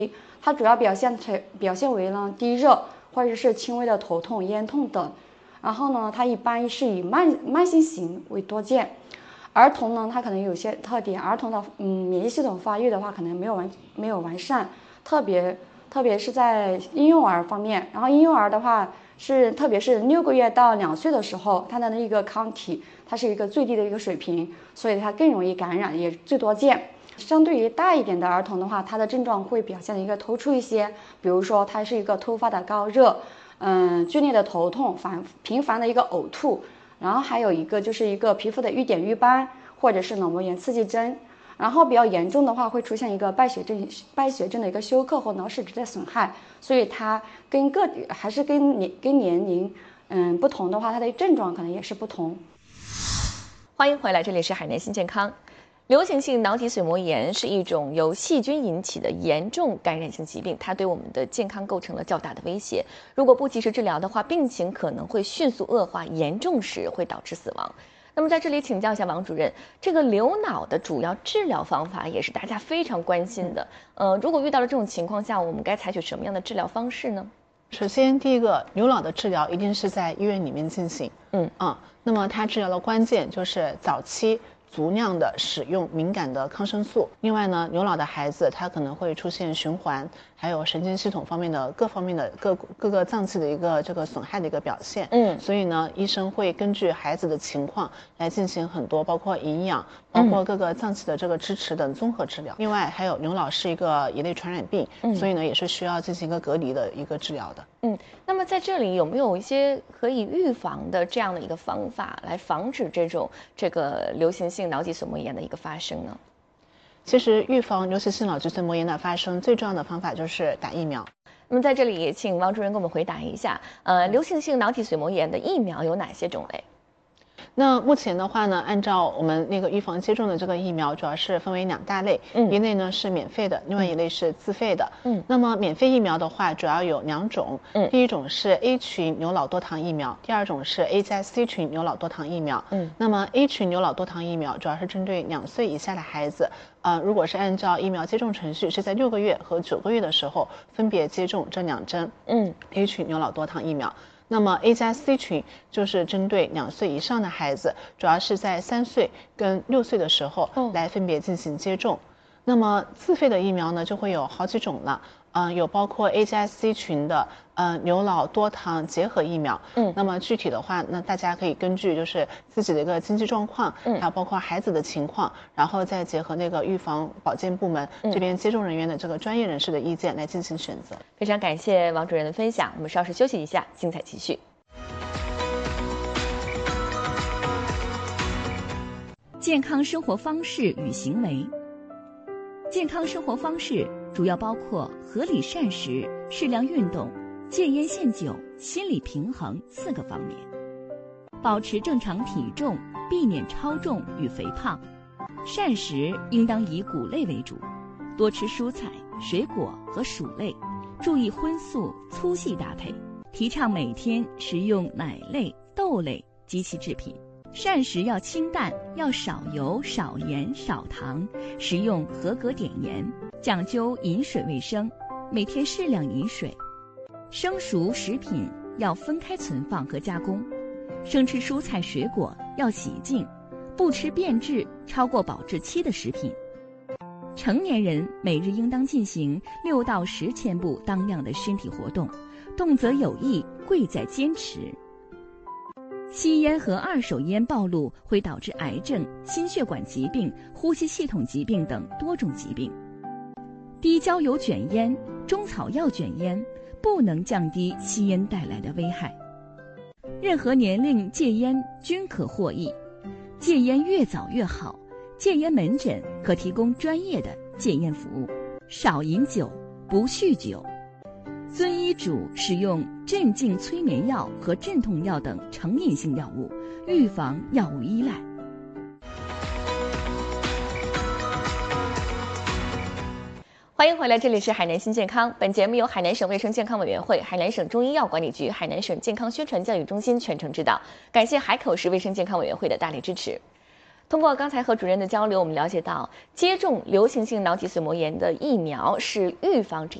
它主要表现为呢低热或者是轻微的头痛、咽痛等。然后呢，它一般是以慢性型为多见。儿童呢，它可能有些特点，儿童的免疫系统发育的话，可能没有完善，特别是在婴幼儿方面。然后婴幼儿的话特别是6个月到2岁的时候，它的那个抗体它是一个最低的一个水平，所以它更容易感染，也最多见。相对于大一点的儿童的话，它的症状会表现的一个突出一些，比如说它是一个突发的高热，剧烈的头痛，频繁的一个呕吐，然后还有一个就是一个皮肤的瘀点瘀斑，或者是脑膜炎刺激征。然后比较严重的话，会出现一个败血症的一个休克或脑室质的损害。所以它还是跟年龄不同的话，它的症状可能也是不同。 欢迎回来，这里是海南新健康。流行性脑脊髓膜炎是一种由细菌引起的严重感染性疾病，它对我们的健康构成了较大的威胁。如果不及时治疗的话，病情可能会迅速恶化，严重时会导致死亡。那么在这里请教一下王主任，这个流脑的主要治疗方法也是大家非常关心的。如果遇到了这种情况下，我们该采取什么样的治疗方式呢？ 首先，第一个，流脑的治疗一定是在医院里面进行。那么它治疗的关键就是早期足量的使用敏感的抗生素。另外呢，流脑的孩子他可能会出现循环，还有神经系统方面的各方面的各个脏器的一个这个损害的一个表现。所以呢，医生会根据孩子的情况来进行很多包括营养、包括各个脏器的这个支持等综合治疗。另外还有流脑是一个一类传染病，所以呢也是需要进行一个隔离的一个治疗的。 那么在这里有没有一些可以预防的这样的一个方法，来防止这个流行性脑脊髓膜炎的一个发生呢？ 其实预防流行性脑脊髓膜炎的发生，最重要的方法就是打疫苗。 那么在这里也请王主任给我们回答一下，流行性脑脊髓膜炎的疫苗有哪些种类？ 那目前的话呢，按照我们那个预防接种的这个疫苗，主要是分为2大类，一类呢是免费的，另外一类是自费的。那么免费疫苗的话，主要有2种，第一种是 A 群牛脑多糖疫苗，第二种是 A+C 群牛脑多糖疫苗。那么 A 群牛脑多糖疫苗主要是针对2岁以下的孩子，如果是按照疫苗接种程序，是在6个月和9个月的时候分别接种这2针A 群牛脑多糖疫苗。那么 A+C 群就是针对2岁以上的孩子，主要是在3岁跟6岁的时候来分别进行接种。那么自费的疫苗呢，就会有好几种了。有包括 A+C 群的牛脑多糖结合疫苗。那么具体的话，那大家可以根据就是自己的一个经济状况，还有包括孩子的情况，然后再结合那个预防保健部门这边接种人员的这个专业人士的意见来进行选择。 非常感谢王主任的分享，我们稍事休息一下，精彩继续。 健康生活方式与行为。健康生活方式主要包括合理膳食、适量运动、戒烟限酒、心理平衡4个方面。保持正常体重，避免超重与肥胖。膳食应当以谷类为主，多吃蔬菜、水果和薯类，注意荤素粗细搭配。提倡每天食用奶类、豆类及其制品。膳食要清淡，要少油、少盐、少糖，食用合格碘盐，讲究饮水卫生，每天适量饮水。生熟食品要分开存放和加工，生吃蔬菜水果要洗净，不吃变质超过保质期的食品。成年人每日应当进行6到10千步当量的身体活动，动则有益，贵在坚持。吸烟和二手烟暴露会导致癌症、心血管疾病、呼吸系统疾病等多种疾病。低焦油卷烟、中草药卷烟不能降低吸烟带来的危害。任何年龄戒烟均可获益，戒烟越早越好。戒烟门诊可提供专业的戒烟服务。少饮酒，不酗酒。遵医嘱使用镇静催眠药和镇痛药等成瘾性药物，预防药物依赖。 欢迎回来，这里是海南新健康。本节目由海南省卫生健康委员会、海南省中医药管理局、海南省健康宣传教育中心全程指导，感谢海口市卫生健康委员会的大力支持。 通过刚才和主任的交流，我们了解到，接种流行性脑脊髓膜炎的疫苗是预防这